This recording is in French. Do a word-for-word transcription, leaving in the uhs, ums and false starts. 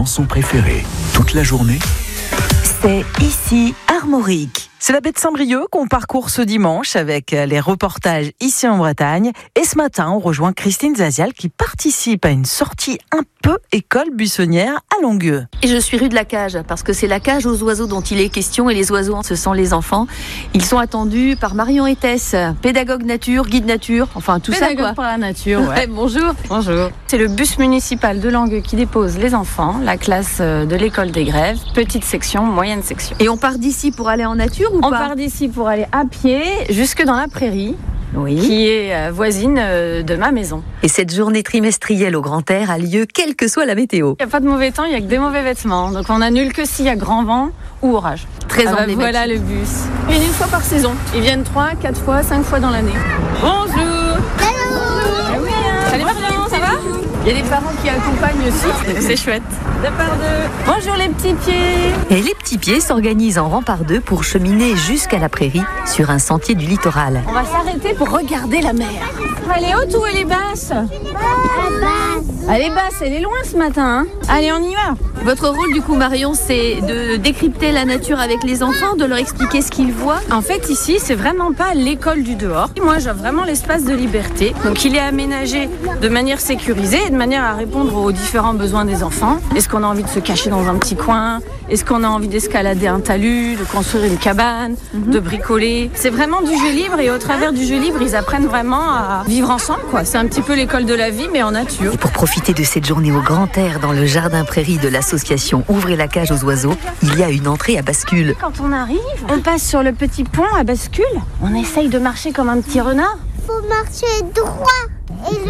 chansons préférées. Toute la journée, c'est ici Armorique. C'est la baie de Saint-Brieuc qu'on parcourt ce dimanche avec les reportages ici en Bretagne. Et ce matin, on rejoint Christine Zazial qui participe à une sortie un peu école buissonnière à Longueux. Et je suis rue de la Cage parce que c'est la cage aux oiseaux dont il est question et les oiseaux, ce sont les enfants. Ils sont attendus par Marion Etès, pédagogue nature, guide nature, enfin tout pédagogue ça quoi. pour la nature, ouais. Ouais, bonjour. Bonjour. C'est le bus municipal de Longueux qui dépose les enfants, la classe de l'école des Grèves, petite section, moyenne section. Et on part d'ici pour aller en nature ou On pas? part d'ici pour aller à pied jusque dans la prairie. Oui. Qui est voisine de ma maison. Et cette journée trimestrielle au grand air a lieu quelle que soit la météo. Il n'y a pas de mauvais temps, il n'y a que des mauvais vêtements. Donc on annule que s'il y a grand vent ou orage. Très ah bah emblématique. Voilà le bus. Ils viennent une fois par saison. Ils viennent trois, quatre fois, cinq fois dans l'année. Bonjour. Hello. Oui, hein. Salut Marion, ça va? Il y a des parents qui accompagnent aussi. C'est chouette. Deux par deux. Bonjour les petits pieds. Et les petits pieds s'organisent en rang par deux pour cheminer jusqu'à la prairie sur un sentier du littoral. On va s'arrêter pour regarder la mer. Elle est haute ou elle est basse? Elle est basse, elle est loin ce matin. Hein. Allez, on y va. Votre rôle du coup Marion, c'est de décrypter la nature avec les enfants, de leur expliquer ce qu'ils voient. En fait ici, c'est vraiment pas l'école du dehors. Moi, j'ai vraiment l'espace de liberté. Donc il est aménagé de manière sécurisée et de manière à répondre aux différents besoins des enfants. Est-ce qu'on a envie de se cacher dans un petit coin? Est-ce qu'on a envie d'escalader un talus, de construire une cabane, mm-hmm. de bricoler? C'est vraiment du jeu libre et au travers du jeu libre, ils apprennent vraiment à vivre ensemble, quoi. C'est un petit peu l'école de la vie, mais en nature. Et pour profiter de cette journée au grand air dans le jardin prairie de l'association Ouvrez la cage aux oiseaux, il y a une entrée à bascule. Quand on arrive, on passe sur le petit pont à bascule. On essaye de marcher comme un petit renard. Faut marcher droit et le